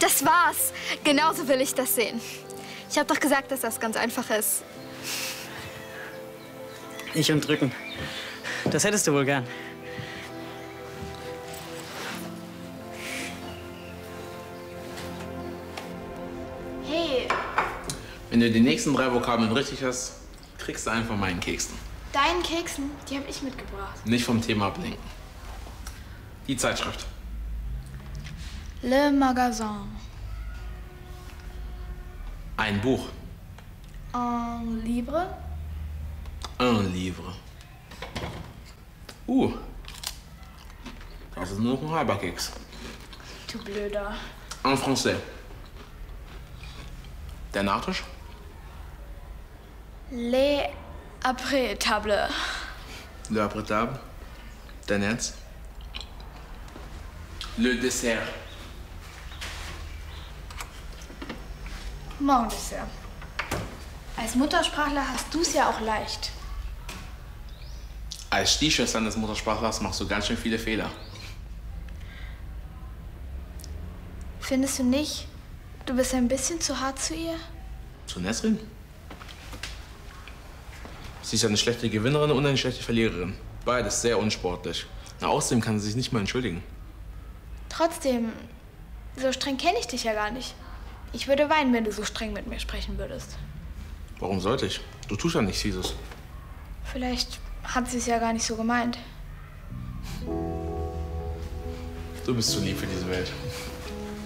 Das war's. Genauso will ich das sehen. Ich habe doch gesagt, dass das ganz einfach ist. Ich und drücken. Das hättest du wohl gern. Hey, Wenn du die nächsten 3 Vokabeln richtig hast, kriegst du einen von meinen Keksen. deinen Keksen, die habe ich mitgebracht. Nicht vom Thema ablenken. Die Zeitschrift. Le Magasin. Ein Buch. Un livre. Un livre. Das ist nur noch ein halber Keks. Du Blöder. En français. Der Nachtisch? Les après-table. Le après-table. Dein Ernst? Le Dessert. Mon Dessert. Als Muttersprachler hast du es ja auch leicht. Als Stiefschwester des Muttersprachlers machst du ganz schön viele Fehler. Findest du nicht, du bist ein bisschen zu hart zu ihr? Zu Nesrin? Sie ist eine schlechte Gewinnerin und eine schlechte Verliererin. Beides sehr unsportlich. Na, außerdem kann sie sich nicht mal entschuldigen. Trotzdem, so streng kenne ich dich ja gar nicht. Ich würde weinen, wenn du so streng mit mir sprechen würdest. Warum sollte ich? Du tust ja nichts Fieses. Vielleicht hat sie es ja gar nicht so gemeint. Du bist zu lieb für diese Welt.